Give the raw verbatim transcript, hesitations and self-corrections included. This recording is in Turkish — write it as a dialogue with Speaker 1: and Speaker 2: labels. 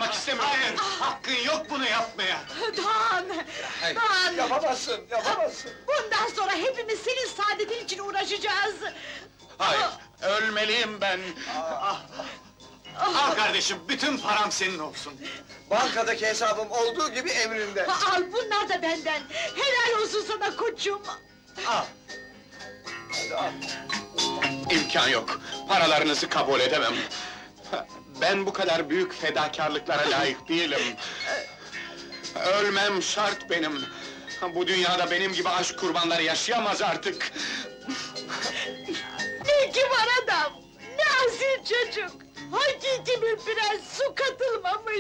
Speaker 1: yapmak istemiyorum.
Speaker 2: Hayır, hakkın yok bunu yapmaya!
Speaker 3: Doğan!
Speaker 1: Hayır,
Speaker 3: Doğan!
Speaker 1: yapamazsın, yapamazsın!
Speaker 3: Bundan sonra hepimiz senin saadetin için uğraşacağız!
Speaker 2: Hayır, ölmeliyim ben! Al kardeşim, bütün param senin olsun!
Speaker 1: Bankadaki hesabım olduğu gibi emrinde!
Speaker 3: Al, bunlar da benden! Helal olsun sana koçum!
Speaker 2: Al!
Speaker 1: Hadi al!
Speaker 2: İmkan yok, paralarınızı kabul edemem! Ben bu kadar büyük fedakarlıklara layık değilim! Ölmem şart benim! Bu dünyada benim gibi aşk kurbanları yaşayamaz artık!
Speaker 3: Ne kibar adam! Ne asil çocuk! Hakiki bir prens, su katılmamış!